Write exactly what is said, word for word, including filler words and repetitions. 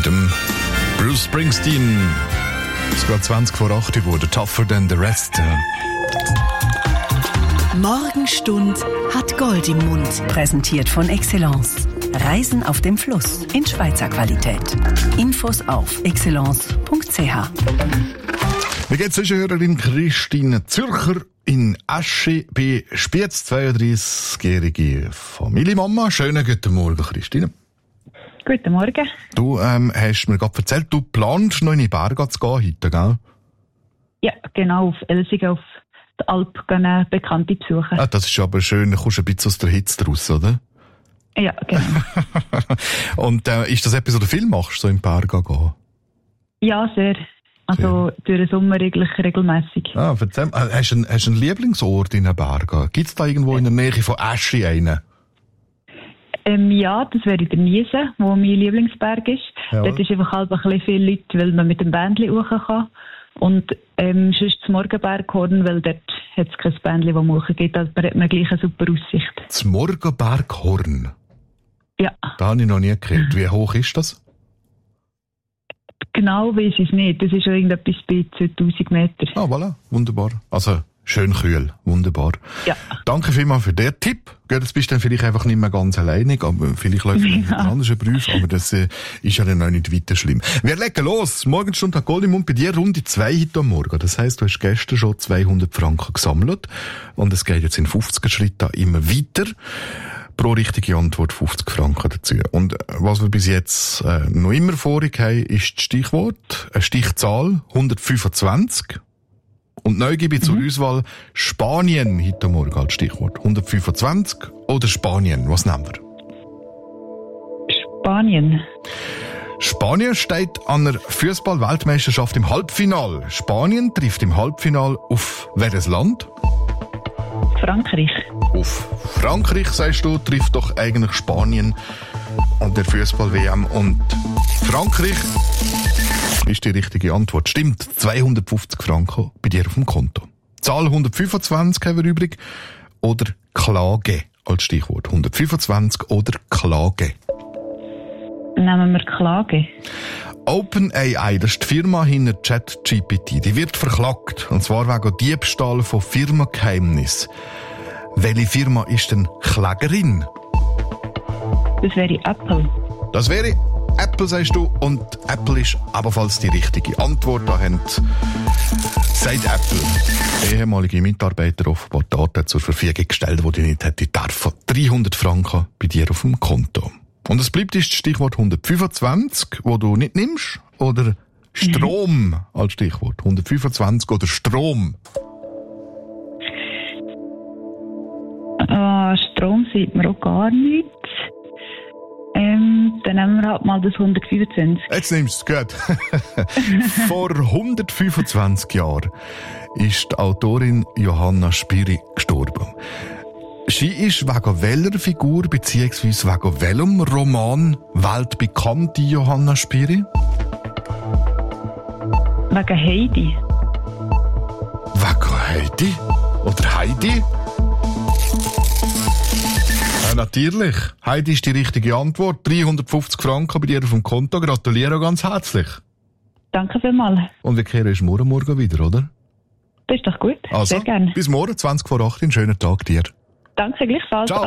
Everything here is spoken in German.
mit dem Bruce Springsteen. Es ist gerade zwanzig vor acht geworden, tougher than the rest. Morgenstund hat Gold im Mund. Präsentiert von Excellence. Reisen auf dem Fluss in Schweizer Qualität. Infos auf excellence punkt c h. Wie geht's Zwischenhörerin Christine Zürcher in Asche bei Spiez, zweiunddreißigjährige Familienmama. Schönen guten Morgen, Christine. Guten Morgen. Du ähm, hast mir gerade erzählt, du planst noch in die Berge zu gehen heute, gell? Ja, genau, auf Elsigen, auf der Alp, eine Bekannte besuchen. Ah, das ist aber schön, du kommst ein bisschen aus der Hitze raus, oder? Ja, genau. Und äh, ist das etwas, was du viel machst, so in die Berge gehen? Ja, sehr. Also sehr. Durch den Sommer eigentlich regelmässig. Ah, erzähl, hast du einen, hast du einen Lieblingsort in den Bergen? Gibt es da irgendwo in der Nähe von Asche einen? Ähm, ja, das wäre der Niesen, wo mein Lieblingsberg ist. Ja. Dort ist einfach halt ein bisschen viele Leute, weil man mit dem Bändli hoch kann. Und ähm, sonst das Morgenberghorn, weil dort hat es kein Bändli, das man hochgeht. Also da hat man gleich eine super Aussicht. Das Morgenberghorn? Ja. Da habe ich noch nie gehört. Wie hoch ist das? Genau weiß ich es nicht. Das ist schon irgendetwas bei zweitausend Meter. Ah, voilà. Wunderbar. Also schön kühl. Wunderbar. Ja. Danke vielmals für den Tipp. Jetzt bist du dann vielleicht einfach nicht mehr ganz alleinig, aber vielleicht läuft ja. ein anderer Beruf, aber das äh, ist ja dann auch nicht weiter schlimm. Wir legen los. Morgenstunde hat Gold im Mund bei dir Runde zwei heute am Morgen. Das heisst, du hast gestern schon zweihundert Franken gesammelt und es geht jetzt in fünfziger Schritten immer weiter. Pro richtige Antwort fünfzig Franken dazu. Und was wir bis jetzt äh, noch immer vorig haben, ist das Stichwort, eine Stichzahl, hundertfünfundzwanzig. Und neu gebe ich zur mhm. Auswahl Spanien heute Morgen als Stichwort. hundertfünfundzwanzig oder Spanien? Was nehmen wir? Spanien. Spanien steht an der Fußball-Weltmeisterschaft im Halbfinale. Spanien trifft im Halbfinale auf welches Land? Frankreich. Auf Frankreich, sagst du, trifft doch eigentlich Spanien an der Fußball-W M. Und Frankreich ist die richtige Antwort. Stimmt, zweihundertfünfzig Franken bei dir auf dem Konto. Zahl hundertfünfundzwanzig haben wir übrig. Oder Klage als Stichwort. hundertfünfundzwanzig oder Klage. Nehmen wir Klage. OpenAI, das ist die Firma hinter ChatGPT, die wird verklagt. Und zwar wegen Diebstahl von Firmengeheimnissen. Welche Firma ist denn Klägerin? Das wäre Apple. Das wäre Apple, sagst du, und Apple ist ebenfalls die richtige Antwort. Da haben, sagt Apple, ehemalige Mitarbeiter offenbar Daten zur Verfügung gestellt, die die nicht hätte dürfen. dreihundert Franken bei dir auf dem Konto. Und es bleibt das Stichwort hundertfünfundzwanzig, wo du nicht nimmst, oder Strom mhm. als Stichwort. hundertfünfundzwanzig oder Strom. Uh, Strom sieht man auch gar nicht. Ähm, dann nehmen wir halt mal das hundertfünfundzwanzig. Jetzt nimmst du es, gut. Vor hundertfünfundzwanzig Jahren ist die Autorin Johanna Spyri gestorben. Sie ist wegen welcher Figur bzw. wegen welchem Roman weltbekannt, die Johanna Spyri? Wegen Heidi. Wegen Heidi? Oder Heidi? Ja, natürlich. Heidi ist die richtige Antwort. dreihundertfünfzig Franken bei dir auf dem Konto. Gratuliere ganz herzlich. Danke vielmals. Und wir kehren uns morgen, morgen wieder, oder? Das ist doch gut. Also, sehr gerne. Bis morgen, zwanzig vor acht. Einen schönen Tag dir. Danke, gleichfalls. Ciao.